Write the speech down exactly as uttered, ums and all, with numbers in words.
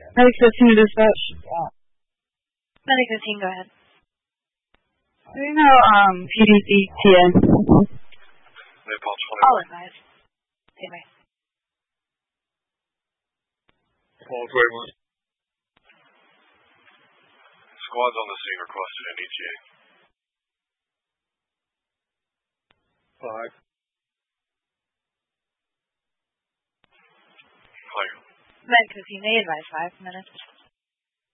Medic fifteen to dispatch. Yeah. Medic fifteen, go ahead. Do you know um, P D E T A? I'll advise. Anyway. Paul twenty-one. Squad's on the scene requested N E T A. Five. Fire. Medic fifteen, they advise five minutes.